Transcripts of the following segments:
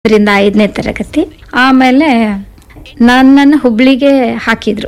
5ನೇ ತರಗತಿ. ಆಮೇಲೆ ನನ್ನನ್ನು ಹುಬ್ಳಿಗೆ ಹಾಕಿದ್ರು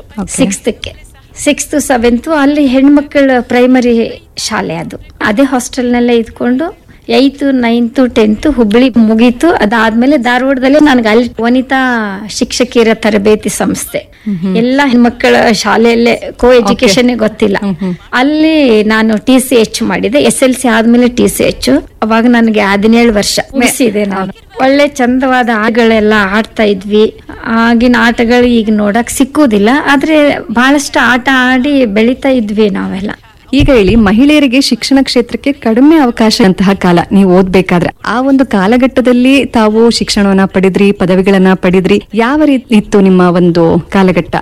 6th 7th ಅಲ್ಲಿ ಹೆಣ್ಮಕ್ಳ ಪ್ರೈಮರಿ ಶಾಲೆ ಅದು. ಅದೇ ಹಾಸ್ಟೆಲ್ನಲ್ಲೇ ಇದ್ಕೊಂಡು 8th 9th 10th ಹುಬ್ಳಿ ಮುಗೀತು. ಅದಾದ್ಮೇಲೆ ಧಾರವಾಡದಲ್ಲಿ ನನಗೆ ಅಲ್ಲಿ ವನಿತಾ ಶಿಕ್ಷಕಿಯರ ತರಬೇತಿ ಸಂಸ್ಥೆ, ಎಲ್ಲ ಹೆಣ್ಮಕ್ಳ ಶಾಲೆಯಲ್ಲೇ ಕೋ ಎಜುಕೇಶನ್ ಗೊತ್ತಿಲ್ಲ. ಅಲ್ಲಿ ನಾನು TCH ಮಾಡಿದೆ. SLC ಆದ್ಮೇಲೆ TCH. ಅವಾಗ ನನಗೆ 17 ವರ್ಷ ಮುಗಿಸಿದೆ. ನಾನು ಒಳ್ಳೆ ಚಂದವಾದ ಆಟಗಳೆಲ್ಲ ಆಡ್ತಾ ಇದ್ವಿ. ಆಗಿನ ಆಟಗಳು ಈಗ ನೋಡಕ್ ಸಿಕ್ಕುದಿಲ್ಲ, ಆದ್ರೆ ಬಹಳಷ್ಟು ಆಟ ಆಡಿ ಬೆಳಿತಾ ಇದ್ವಿ ನಾವೆಲ್ಲ. ಈಗ ಹೇಳಿ, ಮಹಿಳೆಯರಿಗೆ ಶಿಕ್ಷಣ ಕ್ಷೇತ್ರಕ್ಕೆ ಕಡಿಮೆ ಅವಕಾಶ ಅಂತಹ ಕಾಲ ನೀವು ಓದ್ಬೇಕಾದ್ರೆ, ಆ ಒಂದು ಕಾಲಘಟ್ಟದಲ್ಲಿ ತಾವು ಶಿಕ್ಷಣವನ್ನ ಪಡೆದ್ರಿ, ಪದವಿಗಳನ್ನ ಪಡೆದ್ರಿ, ಯಾವ ರೀತಿ ಇತ್ತು ನಿಮ್ಮ ಒಂದು ಕಾಲಘಟ್ಟ?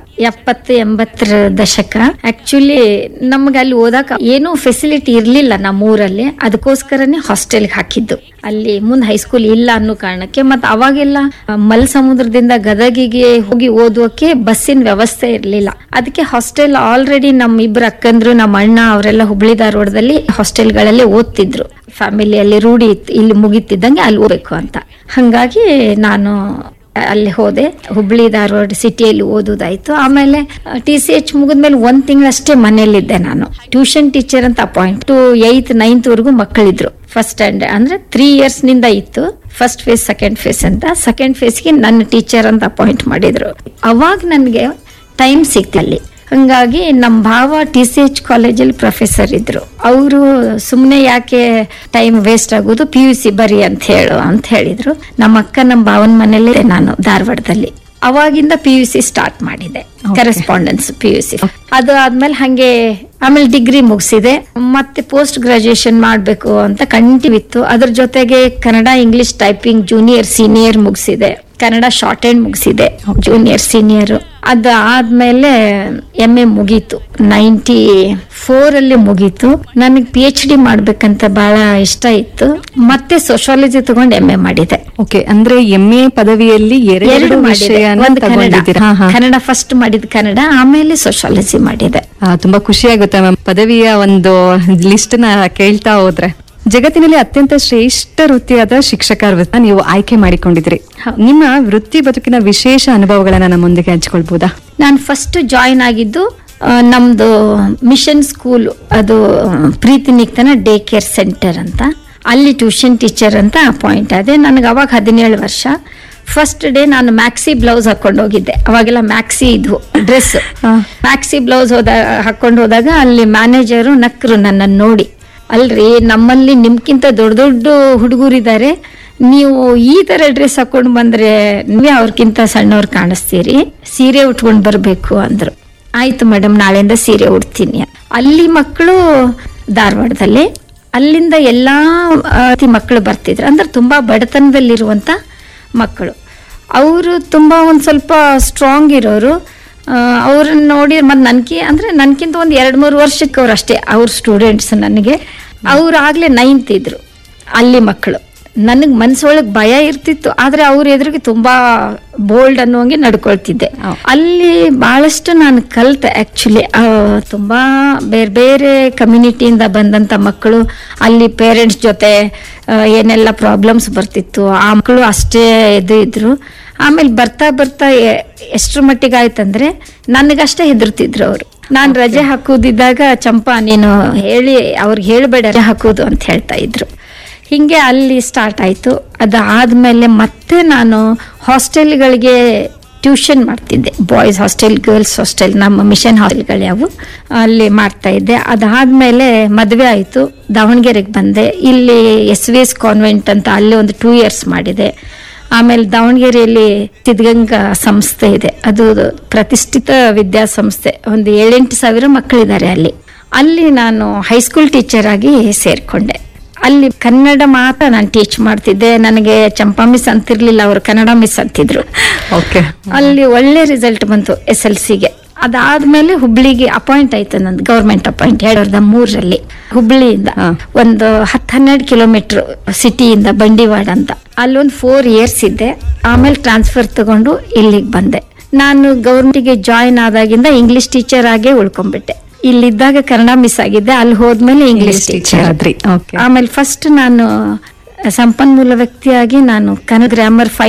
70-80 ದಶಕ. ಆಕ್ಚುಲಿ ನಮ್ಗೆ ಅಲ್ಲಿ ಓದಾಕ ಏನೂ ಫೆಸಿಲಿಟಿ ಇರ್ಲಿಲ್ಲ ನಮ್ಮೂರಲ್ಲಿ. ಅದಕ್ಕೋಸ್ಕರನೇ ಹಾಸ್ಟೆಲ್ಗೆ ಹಾಕಿದ್ದು. ಅಲ್ಲಿ ಮುಂದೆ ಹೈಸ್ಕೂಲ್ ಇಲ್ಲ ಅನ್ನೋ ಕಾರಣಕ್ಕೆ. ಮತ್ತೆ ಅವಾಗೆಲ್ಲ ಮಲ್ ಸಮುದ್ರದಿಂದ ಗದಗಿಗೆ ಹೋಗಿ ಓದೋಕೆ ಬಸ್ಸಿನ ವ್ಯವಸ್ಥೆ ಇರ್ಲಿಲ್ಲ. ಅದಕ್ಕೆ ಹಾಸ್ಟೆಲ್ ಆಲ್ರೆಡಿ ನಮ್ಮ ಇಬ್ಬರು ಅಕ್ಕಂದ್ರು, ನಮ್ಮ ಅಣ್ಣ ಅವರೆಲ್ಲ ಹುಬ್ಳಿ ಧಾರವಾಡದಲ್ಲಿ ಹಾಸ್ಟೆಲ್ಗಳಲ್ಲಿ ಓದ್ತಿದ್ರು. ಫ್ಯಾಮಿಲಿಯಲ್ಲಿ ರೂಢಿ ಇತ್ತು, ಇಲ್ಲಿ ಮುಗಿತಿದ್ದಂಗೆ ಅಲ್ಲಿ ಓದಬೇಕು ಅಂತ. ಹಂಗಾಗಿ ನಾನು ಅಲ್ಲಿ ಹೋದೆ. ಹುಬ್ಳಿ ಧಾರವಾಡ ಸಿಟಿಯಲ್ಲಿ ಓದೋದಾಯ್ತು. ಆಮೇಲೆ TCH ಮುಗಿದ್ಮೇಲೆ 1 ತಿಂಗಳಷ್ಟೇ ಮನೆಯಲ್ಲಿದ್ದೆ ನಾನು. ಟ್ಯೂಷನ್ ಟೀಚರ್ ಅಂತ ಅಪಾಯಿಂಟ್. 8th 9th ವರೆಗೂ ಮಕ್ಕಳಿದ್ರು. ಫಸ್ಟ್ ಸ್ಟ್ಯಾಂಡರ್ಡ್ ಅಂದ್ರೆ 3 years ನಿಂದ ಇತ್ತು. ಫಸ್ಟ್ ಫೇಸ್ ಸೆಕೆಂಡ್ ಫೇಸ್ ಅಂತ. ಸೆಕೆಂಡ್ ಫೇಸ್ಗೆ ನನ್ನ ಟೀಚರ್ ಅಂತ ಅಪಾಯಿಂಟ್ ಮಾಡಿದ್ರು. ಅವಾಗ ನನಗೆ ಟೈಮ್ ಸಿಕ್ತಲ್ಲಿ. ಹಂಗಾಗಿ ನಮ್ಮ ಭಾವ TCH ಕಾಲೇಜಲ್ಲಿ ಪ್ರೊಫೆಸರ್ ಇದ್ರು. ಅವರು ಸುಮ್ಮನೆ ಯಾಕೆ ಟೈಮ್ ವೇಸ್ಟ್ ಆಗೋದು, PUC ಬರಿ ಅಂತ ಹೇಳಿದ್ರು. ನಮ್ಮ ಅಕ್ಕ ನಮ್ಮ ಭಾವನ ಮನೇಲಿ ನಾನು ಧಾರವಾಡದಲ್ಲಿ ಅವಾಗಿಂದ PUC ಸ್ಟಾರ್ಟ್ ಮಾಡಿದೆ. Correspondence PUC. ಅದು ಆದ್ಮೇಲೆ ಹಂಗೆ ಆಮೇಲೆ ಡಿಗ್ರಿ ಮುಗಿಸಿದೆ. ಮತ್ತೆ ಪೋಸ್ಟ್ ಗ್ರಾಜುಯೇಷನ್ ಮಾಡ್ಬೇಕು ಅಂತ ಕಂಟಿನ್ಯೂ ಇತ್ತು. ಅದ್ರ ಜೊತೆಗೆ Kannada English typing junior senior ಮುಗಿಸಿದೆ. Kannada short hand ಮುಗಿಸಿದೆ, junior senior. ಅದಾದ್ಮೇಲೆ MA ಮುಗೀತು. 94 ಅಲ್ಲಿ ಮುಗೀತು. ನನಗೆ PhD ಮಾಡ್ಬೇಕಂತ ಬಹಳ ಇಷ್ಟ ಇತ್ತು. ಮತ್ತೆ ಸೋಶಿಯಾಲಜಿ ತಗೊಂಡು MA ಮಾಡಿದೆ. ಓಕೆ, ಅಂದ್ರೆ MA ಪದವಿಯಲ್ಲಿ ಎರಡು ಒಂದು ಕನ್ನಡ ಫಸ್ಟ್ ಮಾಡಿದ ಕನ್ನಡ, ಆಮೇಲೆ ಸೋಶಿಯಾಲಜಿ ಮಾಡಿದೆ. ತುಂಬಾ ಖುಷಿ ಆಗುತ್ತೆ ಮ್ಯಾಮ್, ಪದವಿಯ ಒಂದು ಲಿಸ್ಟ್ ನ ಕೇಳ್ತಾ ಹೋದ್ರೆ. ಜಗತ್ತಿನಲ್ಲಿ ಅತ್ಯಂತ ಶ್ರೇಷ್ಠ ವೃತ್ತಿಯಾದ ಶಿಕ್ಷಕ ವೃತ್ತ ನೀವು ಆಯ್ಕೆ ಮಾಡಿಕೊಂಡಿದ್ರಿ. ನಿಮ್ಮ ವೃತ್ತಿ ಬದುಕಿನ ವಿಶೇಷ ಅನುಭವಗಳನ್ನ ನಮ್ಮೊಂದಿಗೆ ಹಂಚಿಕೊಳ್ಬಹುದಾ? ನಾನು ಫಸ್ಟ್ ಜಾಯಿನ್ ಆಗಿದ್ದು ನಮ್ದು ಮಿಷನ್ ಸ್ಕೂಲ್, ಅದು ಪ್ರೀತಿ ನಿಕ್ತನ ಡೇ ಕೇರ್ ಸೆಂಟರ್ ಅಂತ. ಅಲ್ಲಿ ಟ್ಯೂಷನ್ ಟೀಚರ್ ಅಂತ ಅಪಾಯಿಂಟ್ ಆದೆ. ನನಗೆ ಅವಾಗ 17 ವರ್ಷ. ಫಸ್ಟ್ ಡೇ ನಾನು ಮ್ಯಾಕ್ಸಿ ಬ್ಲೌಸ್ ಹಾಕೊಂಡು ಹೋಗಿದ್ದೆ. ಅವಾಗೆಲ್ಲ ಮ್ಯಾಕ್ಸಿ ಇದ್ವು ಡ್ರೆಸ್. ಮ್ಯಾಕ್ಸಿ ಬ್ಲೌಸ್ ಹಾಕೊಂಡು ಹೋದಾಗ ಅಲ್ಲಿ ಮ್ಯಾನೇಜರು ನಕ್ಕರು ನನ್ನನ್ನು ನೋಡಿ. ಅಲ್ರಿ, ನಮ್ಮಲ್ಲಿ ನಿಮ್ಗಿಂತ ದೊಡ್ಡ ದೊಡ್ಡ ಹುಡುಗರಿದ್ದಾರೆ, ನೀವು ಈ ತರ ಡ್ರೆಸ್ ಹಾಕೊಂಡು ಬಂದ್ರೆ ನೀವೇ ಅವ್ರಕ್ಕಿಂತ ಸಣ್ಣವ್ರು ಕಾಣಿಸ್ತೀರಿ, ಸೀರೆ ಉಟ್ಕೊಂಡು ಬರ್ಬೇಕು ಅಂದ್ರು. ಆಯ್ತು ಮೇಡಮ್, ನಾಳೆಯಿಂದ ಸೀರೆ ಉಡ್ತೀನಿ. ಅಲ್ಲಿ ಮಕ್ಕಳು ಧಾರವಾಡದಲ್ಲಿ, ಅಲ್ಲಿಂದ ಎಲ್ಲಾ ಮಕ್ಕಳು ಬರ್ತಿದ್ರು. ಅಂದ್ರೆ ತುಂಬಾ ಬಡತನದಲ್ಲಿರುವಂತ ಮಕ್ಕಳು. ಅವರು ತುಂಬಾ ಒಂದ್ ಸ್ವಲ್ಪ ಸ್ಟ್ರಾಂಗ್ ಇರೋರು. ಅವ್ರನ್ನ ನೋಡಿ ಮತ್ತೆ ನನ್ಕಿಂತ ಒಂದ್ 2-3 ವರ್ಷಕ್ಕೆ ಅವ್ರು ಅಷ್ಟೇ ಅವ್ರ ಸ್ಟೂಡೆಂಟ್ಸ್. ನನಗೆ ಅವ್ರು ಆಗ್ಲೇ 9th ಇದ್ರು. ಅಲ್ಲಿ ಮಕ್ಕಳು. ನನಗ್ ಮನ್ಸೊಳಗ್ ಭಯ ಇರ್ತಿತ್ತು, ಆದ್ರೆ ಅವ್ರ ಎದುರಿಗೆ ತುಂಬಾ ಬೋಲ್ಡ್ ಅನ್ನೋಂಗೆ ನಡ್ಕೊಳ್ತಿದ್ದೆ. ಅಲ್ಲಿ ಬಹಳಷ್ಟು ನಾನು ಕಲ್ತೆ. ಆಕ್ಚುಲಿ ತುಂಬಾ ಬೇರೆ ಬೇರೆ ಕಮ್ಯುನಿಟಿಯಿಂದ ಬಂದಂತ ಮಕ್ಕಳು. ಅಲ್ಲಿ ಪೇರೆಂಟ್ಸ್ ಜೊತೆ ಏನೆಲ್ಲ ಪ್ರಾಬ್ಲಮ್ಸ್ ಬರ್ತಿತ್ತು, ಆ ಮಕ್ಕಳು ಅಷ್ಟೇ ಇದ್ರು. ಆಮೇಲೆ ಬರ್ತಾ ಬರ್ತಾ ಎಷ್ಟ್ರ ಮಟ್ಟಿಗೆ ಆಯ್ತಂದ್ರೆ ನನಗಷ್ಟೇ ಹೆದರ್ತಿದ್ರು ಅವರು. ನಾನ್ ರಜೆ ಹಾಕುದಿದ್ದಾಗ, ಚಂಪಾ ನೀನು ಅವ್ರಿಗೆ ಹೇಳ್ಬೇಡ ರಜೆ ಹಾಕೋದು ಅಂತ ಹೇಳ್ತಾ ಇದ್ರು. ಹಿಂಗೆ ಅಲ್ಲಿ ಸ್ಟಾರ್ಟ್ ಆಯ್ತು. ಅದಾದ್ಮೇಲೆ ಮತ್ತೆ ನಾನು ಹಾಸ್ಟೆಲ್ಗಳಿಗೆ ಟ್ಯೂಷನ್ ಮಾಡ್ತಿದ್ದೆ. ಬಾಯ್ಸ್ ಹಾಸ್ಟೆಲ್, ಗರ್ಲ್ಸ್ ಹಾಸ್ಟೆಲ್, ನಮ್ಮ ಮಿಷನ್ ಹಾಸ್ಟೆಲ್ಗಳು ಯಾವು ಅಲ್ಲಿ ಮಾಡ್ತಾ ಇದ್ದೆ. ಅದಾದ್ಮೇಲೆ ಮದುವೆ ಆಯ್ತು, ದಾವಣಗೆರೆಗೆ ಬಂದೆ. ಇಲ್ಲಿ SVS ಕಾನ್ವೆಂಟ್ ಅಂತ ಅಲ್ಲಿ ಒಂದು 2 years ಮಾಡಿದೆ. ಆಮೇಲೆ ದಾವಣಗೆರೆಯಲ್ಲಿ ಸಿದ್ಧಗಂಗಾ ಸಂಸ್ಥೆ ಇದೆ, ಅದು ಪ್ರತಿಷ್ಠಿತ ವಿದ್ಯಾಸಂಸ್ಥೆ. ಒಂದು 7-8 ಸಾವಿರ ಮಕ್ಕಳಿದ್ದಾರೆ ಅಲ್ಲಿ. ಅಲ್ಲಿ ನಾನು ಹೈಸ್ಕೂಲ್ ಟೀಚರ್ ಆಗಿ ಸೇರ್ಕೊಂಡೆ. ಅಲ್ಲಿ ಕನ್ನಡ ಮಾತ್ರ ನಾನು ಟೀಚ್ ಮಾಡ್ತಿದ್ದೆ. ನನಗೆ ಚಂಪಾ ಮಿಸ್ ಅಂತಿರ್ಲಿಲ್ಲ, ಅವರು ಕನ್ನಡ ಮಿಸ್ ಅಂತಿದ್ರು. ಅಲ್ಲಿ ಒಳ್ಳೆ ರಿಸಲ್ಟ್ ಬಂತು SLCಗೆ. ಅದಾದ್ಮೇಲೆ ಹುಬ್ಳಿಗೆ ಅಪಾಯಿಂಟ್ ಆಯ್ತು. ನಂದು ಗವರ್ಮೆಂಟ್ ಅಪಾಯಿಂಟ್ 2003 ಹುಬ್ಳಿಯಿಂದ ಒಂದು 10-12 ಕಿಲೋಮೀಟರ್ ಸಿಟಿಯಿಂದ ಬಂಡಿವಾಡ ಅಂತ. ಅಲ್ಲೊಂದು 4 years ಇದ್ದೆ. ಆಮೇಲೆ ಟ್ರಾನ್ಸ್ಫರ್ ತಗೊಂಡು ಇಲ್ಲಿಗೆ ಬಂದೆ. ನಾನು ಗವರ್ಮೆಂಟ್ಗೆ ಜಾಯಿನ್ ಆದಾಗಿಂದ ಇಂಗ್ಲಿಷ್ ಟೀಚರ್ ಆಗೇ ಉಳ್ಕೊಂಡ್ಬಿಟ್ಟೆ. ಇಲ್ಲಿದ್ದಾಗ ಕನ್ನಡ ಮಿಸ್ ಆಗಿದ್ದೆ, ಅಲ್ಲಿ ಹೋದ್ಮೇಲೆ ಇಂಗ್ಲಿಷ್ ಟೀಚರ್ ಆದ್ರಿ. ಆಮೇಲೆ ಫಸ್ಟ್ ನಾನು ಸಂಪನ್ಮೂಲ ವ್ಯಕ್ತಿಯಾಗಿ ನಾನು ಕನ್ನಡ ಗ್ರಾಮರ್